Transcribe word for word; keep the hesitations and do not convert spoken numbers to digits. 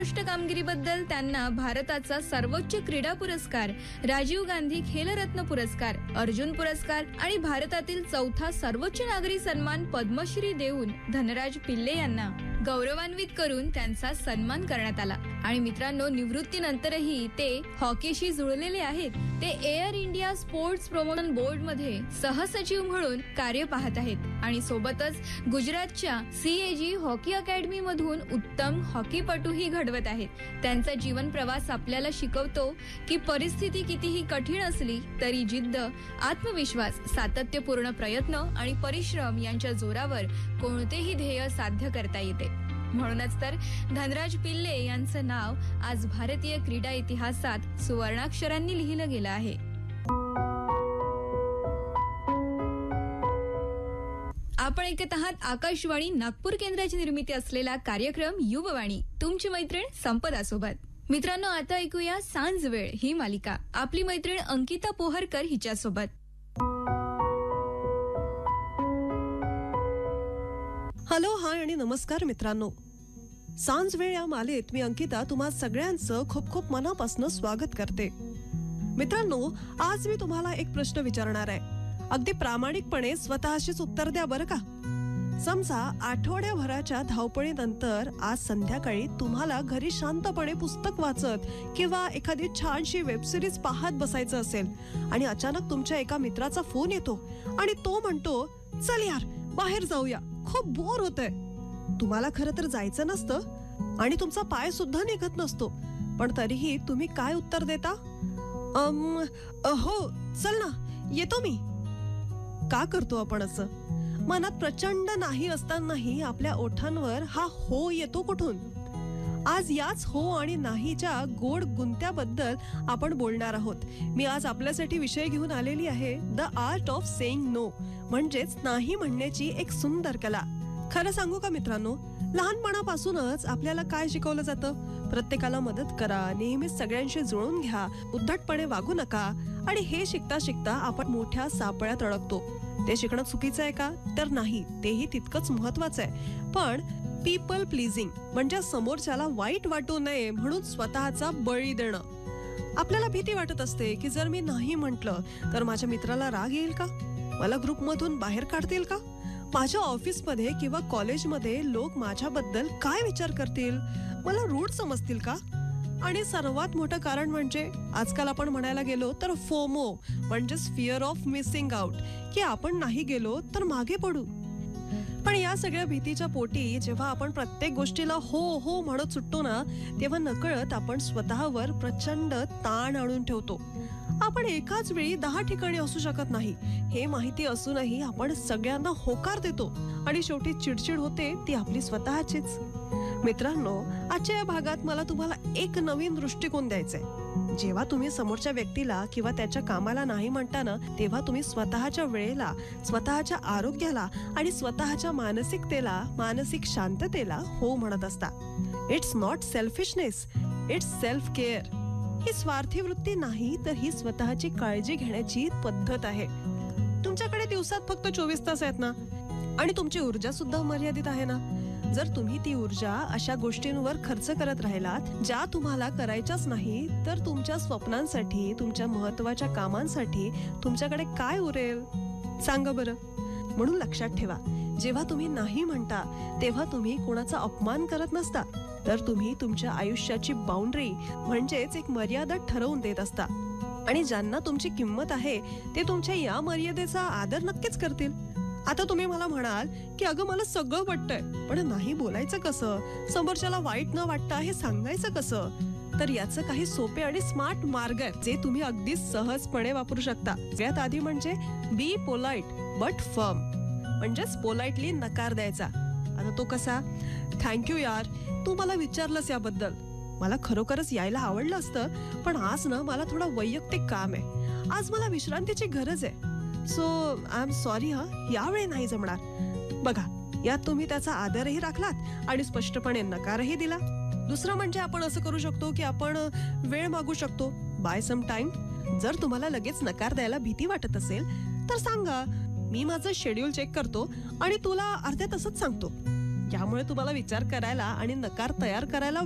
उत्कृष्ट कामगिरीबद्दल त्यांना भारताचा सर्वोच्च क्रीडा पुरस्कार, राजीव गांधी खेलरत्न पुरस्कार, अर्जुन पुरस्कार आणि भारतातील चौथा सर्वोच्च नागरी सन्मान पद्मश्री देऊन धनराज पिल्ले यांना गौरवान्वित करून त्यांचा सन्मान करण्यात आला. आणि मित्रांनो, निवृत्तीनंतरही ते हॉकीशी जुळलेले आहेत. ते air India sports promotion board मध्ये सहसचिव म्हणून कार्य पाहत आहेत आणि सोबतच गुजरातच्या सीएजी हॉकी अकॅडमी मधून उत्तम हॉकीपटूही घडवत आहेत. त्यांचा जीवन प्रवास आपल्याला शिकवतो की परिस्थिती कितीही कठीण असली तरी जिद्द, आत्मविश्वास, सातत्यपूर्ण प्रयत्न आणि परिश्रम यांच्या जोरावर कोणतेही ध्येय साध्य करता येते. म्हणूनच तर धनराज पिल्ले यांचं नाव आज भारतीय क्रीडा इतिहासात सुवर्णाक्षरांनी लिहिलं गेलं आहे. आपण ऐकत आहात आकाशवाणी नागपूर केंद्राची निर्मिती असलेला कार्यक्रम युववाणी, तुमची मैत्रीण संपदा सोबत. मित्रांनो, आता ऐकूया सांज वेळ ही मालिका, आपली मैत्रीण अंकिता पोहरकर हिच्यासोबत. हॅलो, हाय आणि नमस्कार मित्रांनो. सांज वेळ या मालेत मी अंकिता तुम्हा सगळ्यांचं खूप खूप मनापासून स्वागत करते. मित्रांनो, आज मी तुम्हाला एक प्रश्न विचारणार आहे. अगदी प्रामाणिकपणे स्वतःशीच उत्तर द्या बरं का. समजा आठवड्याभराच्या धावपळीनंतर आज संध्याकाळी तुम्हाला घरी शांतपणे पुस्तक वाचत किंवा एखादी छानशी वेबसिरीज पाहत बसायचं असेल आणि अचानक तुमच्या एका मित्राचा फोन येतो आणि तो म्हणतो, चल यार बाहेर जाऊया, खूप बोर होतंय. तुम्हाला खरं तर जायचं नसतं आणि तुमचा पाय सुद्धा निघत नसतो, पण तरीही तुम्ही काय उत्तर देता? अम हो चल ना, येतो मी. का करतो आपण असं? मनात प्रचंड नाही असतानाही आपल्या ओठांवर हा हो येतो कुठून? आज याच हो आणि नाहीच्या गोड गुंत्याबद्दल आपण बोलणार आहोत. मी आज आपल्यासाठी विषय घेऊन आलेली आहे the art of saying no, म्हणजेच नाही म्हणण्याची एक सुंदर कला. खरं सांगू का मित्रांनो, लहानपणापासूनच आपल्याला काय शिकवलं जातं? प्रत्येकाला मदत करा, नेहमीच सगळ्यांशी जुळून घ्या, उद्धटपणे वागू नका. आणि हे शिकता शिकता आपण मोठ्या सापळ्यात अडकतो. ते शिकणं चुकीचं आहे का? तर नाही, तेही तितकंच महत्वाचं आहे. पण पीपल प्लीजिंग म्हणजे समोरच्याला वाईट वाटू नये म्हणून स्वतःचा बळी देणं. आपल्याला भीती वाटत असते की जर मी नाही म्हटलं तर माझ्या मित्राला राग येईल का? मला ग्रुपमधून बाहेर काढतील का? माझ्या ऑफिसमध्ये किंवा कॉलेजमध्ये लोक माझ्याबद्दल काय विचार करतील? मला रूढ समजतील का? आणि सर्वात मोठं कारण म्हणजे आजकाल आपण म्हणायला गेलो तर फोमो म्हणजेच फिअर ऑफ मिसिंग आउट, की आपण नाही गेलो तर मागे पडू. पण या सगळ्या भीतीच्या पोटी जेव्हा आपण प्रत्येक गोष्टीला हो हो म्हणत सुटतो ना, तेव्हा नकळत आपण स्वतःवर प्रचंड ताण आणून ठेवतो. आपण एकाच वेळी दहा ठिकाणी असू शकत नाही हे माहिती असूनही आपण सगळ्यांना होकार देतो आणि शेवटी चिडचिड होते ती आपली स्वतःचीच. मित्रांनो, आजच्या या भागात मला तुम्हाला एक नवीन दृष्टिकोन द्यायचा आहे. जेव्हा तुम्ही समोरच्या व्यक्तीला किंवा त्याच्या कामाला नाही म्हणता ना, तेव्हा तुम्ही स्वतःच्या वेळेला, स्वतःच्या आरोग्याला आणि स्वतःच्या मानसिकतेला, मानसिक शांततेला हो म्हणत असता. It's not selfishness, it's self care. ही स्वार्थी वृत्ती नाही, तर ही स्वतःची काळजी घेण्याची पद्धत आहे. तुमच्याकडे दिवसात फक्त चोवीस तास आहेत ना, आणि तुमची ऊर्जा सुद्धा मर्यादित आहे ना. जर तुम्ही ती ऊर्जा अशा गोष्टींवर खर्च करत राहिलात ज्या तुम्हाला करायच्याच नाही, तर तुमच्या स्वप्नांसाठी, तुमच्या महत्वाच्या कामांसाठी तुमच्याकडे काय उरेल? सांगा बरं. म्हणून लक्षात ठेवा, जेव्हा तुम्ही नाही म्हणता तेव्हा तुम्ही कोणाचा अपमान करत नसता, तर तुम्ही तुमच्या आयुष्याची बाउंड्री म्हणजेच एक मर्यादा ठरवून देत असता. आणि ज्यांना तुमची किंमत आहे ते तुमच्या या मर्यादेचा आदर नक्कीच करतील. आता तुम्ही मला म्हणाल की अगं मला सगळं पटतंय, पण नाही बोलायचं कसं? समोरच्याला वाईट न वाटता हे सांगायचं कसं? तर याचं काही सोपे आणि स्मार्ट मार्ग आहेत जे तुम्ही अगदी सहजपणे वापरू शकता. सगळ्यात आधी म्हणजे बी पोलाइट बट फर्म, म्हणजेच पोलाइटली नकार द्यायचा. आता तो कसा? थँक्यू यार, तू मला विचारलंस याबद्दल. मला खरोखरच यायला आवडलं असतं, पण आज ना मला थोडं वैयक्तिक काम आहे. आज मला विश्रांतीची गरज आहे. सो आय एम सॉरी, हा यावेळी नाही जमणार. बघा, यात तुम्ही त्याचा आदरही राखलात आणि स्पष्टपणे नकारही दिला. दुसरं म्हणजे आपण असं करू शकतो की आपण वेळ मागू शकतो, बाय सम टाइम. जर तुम्हाला लगेच नकार द्यायला भीती वाटत असेल तर सांगा, मी माझं शेड्यूल चेक करतो आणि तुला अर्ध्या तासात सांगतो. यामुळे तुम्हाला विचार करायला आणि नकार तयार करायला